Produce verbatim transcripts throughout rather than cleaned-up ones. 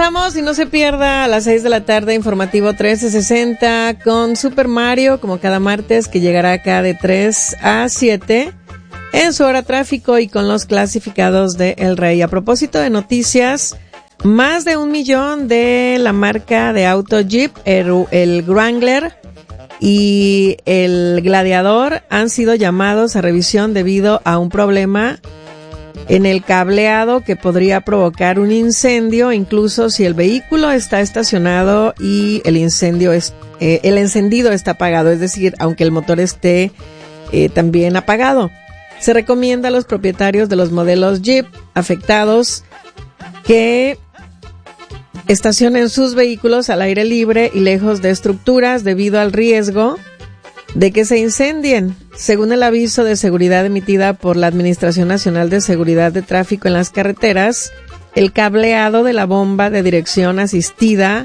Regresamos y no se pierda a las seis de la tarde informativo trece sesenta con Super Mario, como cada martes, que llegará acá de tres a siete en su hora tráfico y con los clasificados de El Rey. A propósito de noticias, más de un millón de la marca de auto Jeep, el, el Wrangler y el Gladiador han sido llamados a revisión debido a un problema en el cableado que podría provocar un incendio, incluso si el vehículo está estacionado y el incendio es, eh, el encendido está apagado, es decir, aunque el motor esté eh, también apagado. Se recomienda a los propietarios de los modelos Jeep afectados que estacionen sus vehículos al aire libre y lejos de estructuras debido al riesgo de que se incendien. Según el aviso de seguridad emitida por la Administración Nacional de Seguridad de Tráfico en las Carreteras, el cableado de la bomba de dirección asistida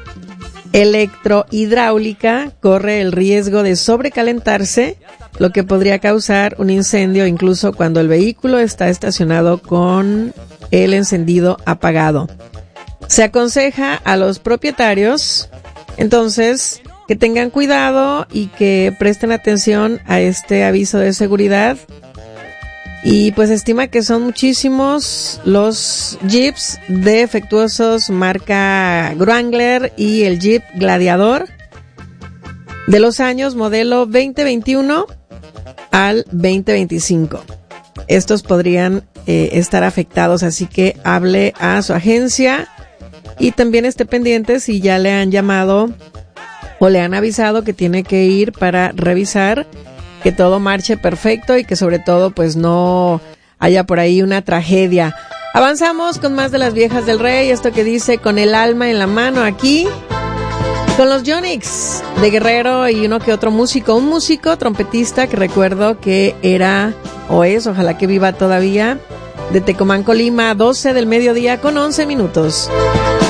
electrohidráulica corre el riesgo de sobrecalentarse, lo que podría causar un incendio incluso cuando el vehículo está estacionado con el encendido apagado. Se aconseja a los propietarios, entonces, que tengan cuidado y que presten atención a este aviso de seguridad. Y pues estima que son muchísimos los Jeeps defectuosos marca Wrangler y el Jeep Gladiador de los años modelo veinte veintiuno al veinte veinticinco. Estos podrían eh, estar afectados, así que hable a su agencia y también esté pendiente si ya le han llamado o le han avisado que tiene que ir para revisar que todo marche perfecto y que sobre todo pues no haya por ahí una tragedia. Avanzamos con más de las viejas del Rey, esto que dice con el alma en la mano aquí, con los Yonix de Guerrero y uno que otro músico, un músico trompetista que recuerdo que era o es, ojalá que viva todavía, de Tecomán, Colima, doce del mediodía con once minutos.